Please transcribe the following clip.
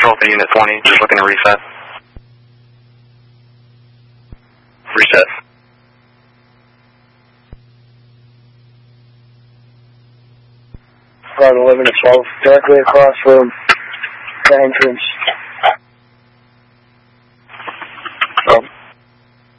Control to Unit 20, just looking to reset. Reset. Flight 11 to 12, directly across from the entrance.